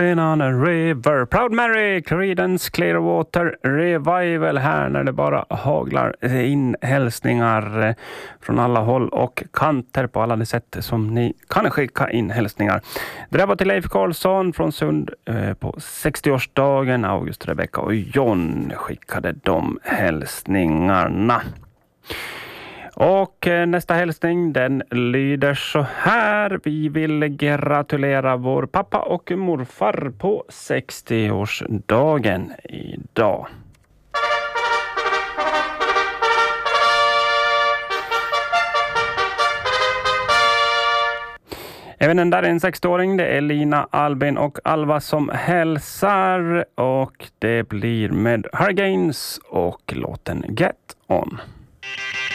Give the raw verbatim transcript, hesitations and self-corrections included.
Rolling on a river. Proud Mary, Creedence Clearwater Revival här när det bara haglar in hälsningar från alla håll och kanter på alla de sätt som ni kan skicka in hälsningar. Det där var till Leif Karlsson från Sund på sextioårsdagen. August, Rebecca och John skickade de hälsningarna. Och nästa hälsning den lyder så här. Vi vill gratulera vår pappa och morfar på sextioårsdagen idag. Även den där är en sextioåring. Det är Lina, Albin och Alva som hälsar. Och det blir med Hurricanes och låten Get On.